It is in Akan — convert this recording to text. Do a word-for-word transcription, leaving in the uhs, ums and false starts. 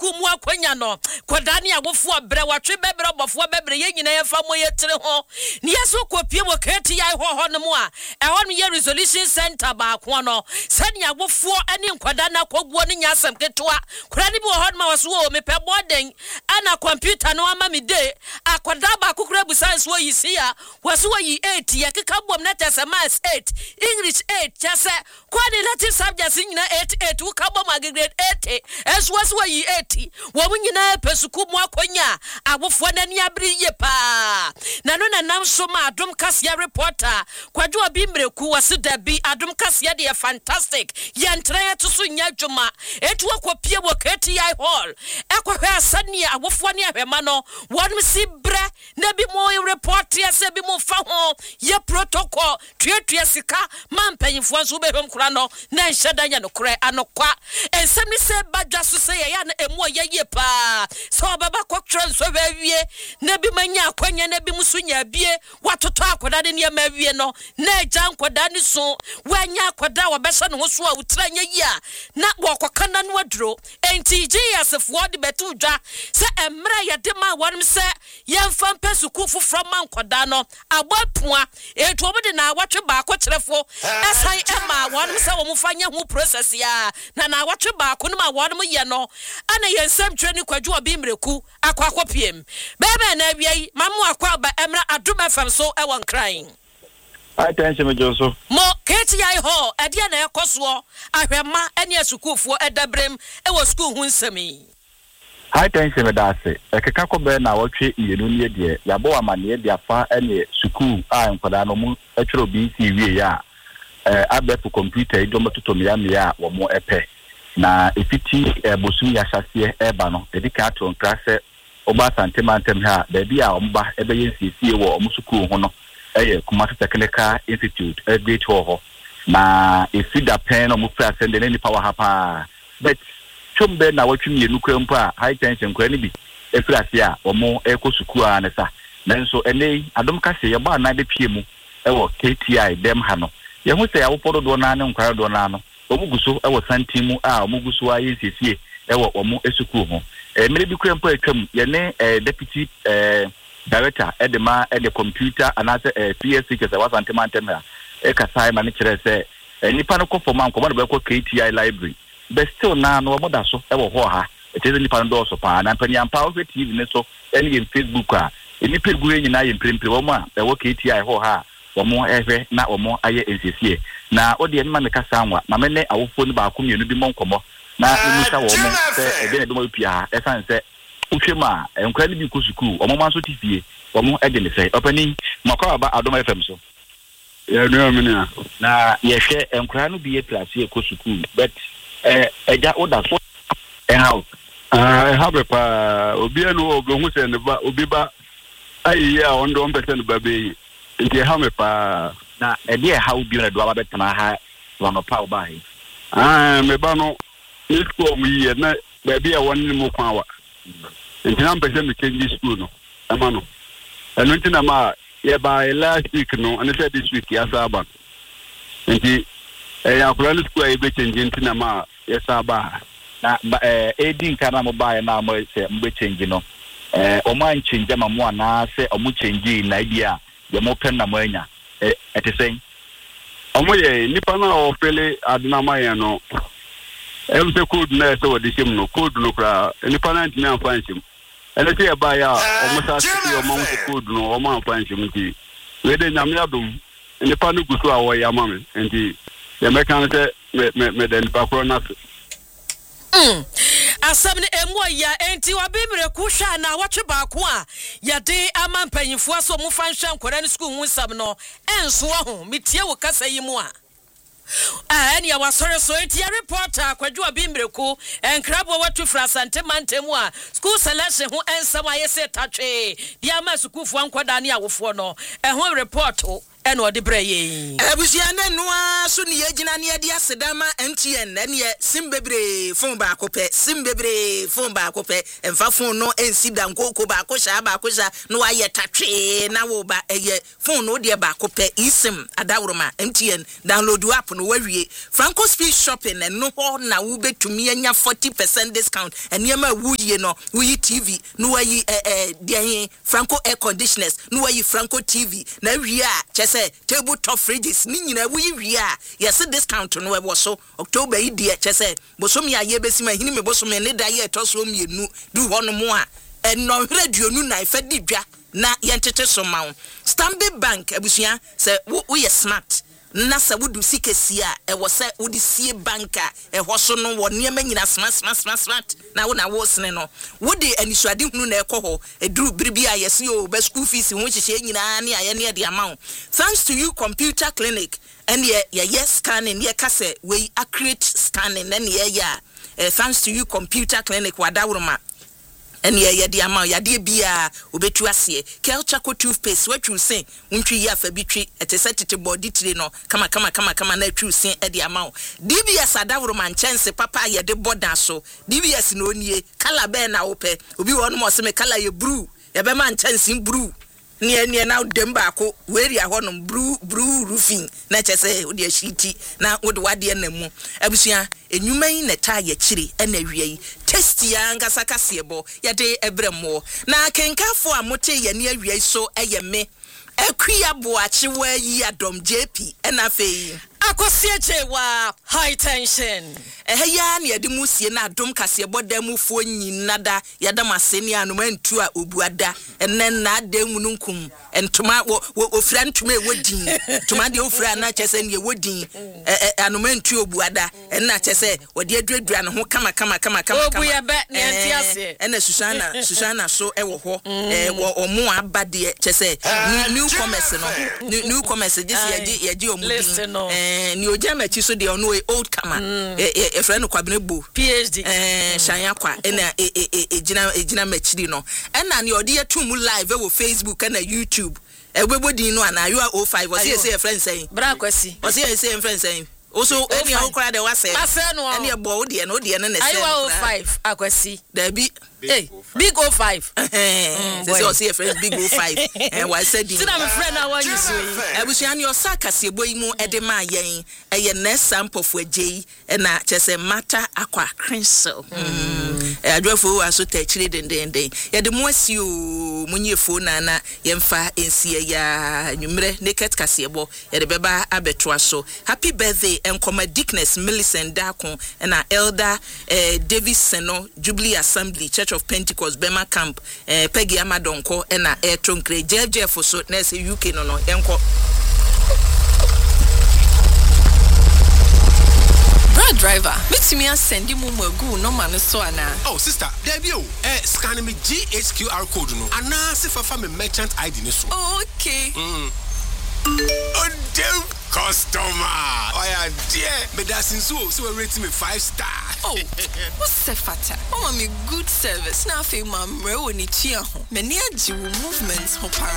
school mu akwanya no kwada ne agofo abrɛ watwe bɛbrɛ bɔfo bɛbrɛ ye nyina ye fa mo ye tire ho ne yeso kopie mo kati yai ho ho no mu a ɛhɔ no ye resolution center ba ko no sɛne agofo ani kwada na koguo ne nya asɛm ketewa kora ne bi ho no ma waso o me pɛ boden ana computer no ama me de akwada ba kokora busan so yi sia waso yi eight ye keka bom na tese maths eight English eight chase qualitative subjects nyina eight eight wo ka bom grade eight es waso yi eight wo nyina pesuku mu akonya agofo na ni abri ye pa na no na nam so ma adom kasia reporter kwadwo obi mreku wase da bi adom kasia de fantastic ye ntre to so nya dwuma etu akopie wo K T I hall ekwohwe asane agofo ne ahwema no wonm si bre na bi mo report ye se bi mo fa ho ye protocol tuatua sika mampanyifo nso be hwem kura no na nheda nya no kura anokwa ensem ni se badwa so se ye ya na emu ye ye pa so baba koktra so ba wie na bi manya akwanya na bi muso nya bie watoto akoda de ne ma wie no na eja nkoda ni so wanya akoda wo be se no so a wutra nya yi a na wo kokana no aduro enti Jesus de betu dwa se emra ye de ma wonm se ye mfa pesuku foforo man koda no abapua etu obode na awatwe ba ko kyerefo esai ema wonm se wo mfanya ho process ya na na awatwe ba ko no ma wonm ye no ana ye nsem twa ni kwadwo obi mreku akwa akopiem bebe na awiai mamu akwa ba emra adom F M so e won crying attention me Joseph mo K T I ho ade na ekoso ahwema ene asukufo edabrem e wo school hu nsemi high tension me da se ekeka ko be na wotwe yenu ne de yabo amane de afa ene school a nkwada no mu atwero B C wie ya eh abefu computer ido mototo me ya me ya wo mo epe na efiti ebosum ya hyase eba no dedika atron krase oba santemantem ha da bia omba ebe yensisie wo omu school ho no eye Kumasi Technical Institute a great ho na efida pen omu fra send any power hapa but chombe na watwumi enukwa mpa high tension kwa ni bi efira se a omo eko suku a ne sa nanso ene adom ka se ye ba na de pie mu ewo K T I dem ha no ye hu se ya wopodo do na ne nkwa do na no omu guso ewo santimu a omu guso a yensisie ewo omu esuku ho e mere bi kwa mpa atwam ye ne deputy eh director edema ede computer anase eh, P S C kese wasantema antemra e kasai ma ne kire se eh, nipa no ko forma nko ba do ko K T I library but still na no moda so e wo ho ha e teze nipa no do so pa na mpani ampa o T V ne so ene ye Facebook a eni pegu enyi na ye mprempre wo ma e wo K T I ho ha wo mo ehwe na wo mo aye ensesie na odi eni ma me kasa anwa ma me ne awofo ni ba ko mienu bi mo nkomo na emu sha wo mo se e be ne do mo pia e san se uchema enkwali bi ko suku omo manso tifie omo ede ne sei opani makwa ba Adom F M so ya no amina na ye hwe enkwala no bi ye place ko suku but eh eja oda so e house ah have pa obi anu obi hu se ne ba obi ba ayi ya ondo percent ba be nke ha me pa na e de ha obi na do aba betana ha wano pa oba hi ah me ba no ni ko mu yi na ba bi ya wonni mu kwa wa ntina mpese me change school no ama no eno ntina ma ye ba last week no and said this week ya saba nti eh akura no school e be change ntina ma ya saba na eh edi nkana mo ba na mo se mbe change no eh o man change ma mo na se o mo change na idea ye mo pen na mo anya eh etesen o mo ye nipa na o fele aduna ma ye no em se code na se wo de shim no code no kra nipa na ntina amfa nshim ele te ba ya o mo sa se o mo code no o mo amfa nshim nti we de nyame adum nipa no guso a wo ya ma me nti ye me kan se me me de nipa kro na Mm. Asam ne emu ya enti wabimre ku hwa na watwe ba ko a yade ama mpanyimfo aso mu fa nhwa nkora ne school hu sam no enso ho metie wo kasa yi mu a ah ene ya wasore so enti reporter kwadwo abimre ku enkrabo watu fra Asante Mantemu a school selection hu ensam ayese tatwe dia ma school fu ankoda ne awofo no e ho report ene odi breye abusua na noa so ne yagina ne yade asedama M T N na ne simbebre phone ba akopɛ simbebre phone ba akopɛ emfa phone no ensi dankoko ba akosha ba akosha no aye tatwe na wo ba eye phone no de ba akopɛ isim adawroma M T N download app no wawie Franco Speed Shopping and no ho na wo betumi anya forty percent discount eniema wuye no wuyi T V no wayi eh eh de Franco air conditioners no wayi Franco T V na wie a chese tabletop fridges ni nyina wuyi wie a yes discount no we so October yi de chese bosom ya ye besima hini me bosom ne da ye toso mienu du ho no mo a eno hreduonu na ifa di dwa na yentete so mawo Stanbic Bank abusua se wo ye smart na sa wudu sikesia e wo se wudi sie banka e ho so no wo niam nyina smart smart smart smart na wo na wo sene no wudi anisuade hunu na ekoho eduru biribi a yesi o ba school fees ho hihye nyina na aye ne de amount thanks to you computer clinic and ye ye yes scanning ye kase we accurate scanning and ye ya thanks to you computer clinic wadawroma and ye ye de amount ya de bia obetu ase Kelchaco toothpaste what you say untwi ya fa bitwi etesete body tire no kama kama kama kama na twu sen e de amount D B S adawroma chance papa ye de boda so D B S no nie kala be na ope obi won mo se me kala ye blue ye be man chance blue nie nie na dem ba ko weri a honom blue blue roofing na chese o de shiti na wo de wade na mu abusua enyuman na ta ye kire e na wiei testi ya ngasa kasebo ya de ebremo na kenkafo a mote ye ne awiei so eye me akuya boachi wa yi adom J P e na fei akosieche wa high tension eh ya ne yade musie na adom kasebo da mu fo nyinada yada maseni anoma ntu a obuada enen na adem nunkum entoma ofra ntuma e wodin tuma de ofra na chese ne wodin anoma ntu obuada enna chese wode aduadua ne ho kama kama kama kama obu ye be ne entiase ena Susana Susana so e wo ho eh wo omo abade chese new commerce no new commerce just ye ye je omudin eh ni ojama chi so de ono old kama eh e friend kwabene bo P H D eh shanya kwa ena e e e gina e gina machiri no ena ni odi etum live e wo Facebook na YouTube e gbebodi no ana you oh five o say say friend say bra kwasi o say say friend say also any okra de wase any ebo de no de na na say oh five akwasi there be hey big oh five eh say o say friend big oh five eh why said see na my friend na wan use we abusua ni osaka sebo imu ede ma yen eye next sample for j na chese mata akwa crystal mm eh adwafo aso ta chire den den den ye de mo asio munye fo na na yemfa ensie ya nwumre naked kasebo ye de beba abeto so happy birthday enkoma Dickness Millicent Dakon na elder eh Davis Seno Jubilee Assembly Church of Pentecost Bema Camp eh Peggy Amadonko na Etronkre Jeff so na se U K no no enko Brad driver mix me and send you mumu go no man so ana oh sister there be o eh scan me G H Q R code no ana se fa fa me merchant I D ni so oh, okay mm oh damn customer oh yeah dear me that since so so rate me five star oh what's the fata oh me good service na fe ma mre woni tua ho me ne agi movements ho para